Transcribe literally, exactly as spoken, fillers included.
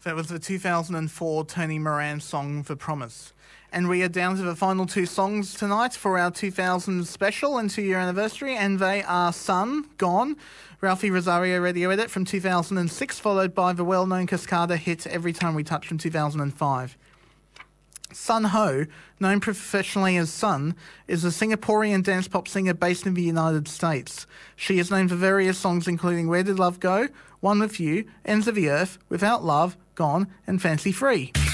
That was the two thousand four Tony Moran song, The Promise. And we are down to the final two songs tonight for our two thousand special and two-year anniversary, and they are Sun, Gone, Ralphie Rosario radio edit from two thousand six, followed by the well-known Cascada hit Every Time We Touch from two thousand five. Sun Ho, known professionally as Sun, is a Singaporean dance pop singer based in the United States. She is known for various songs including Where Did Love Go?, One With You, Ends of the Earth, Without Love, Gone, and Fancy Free.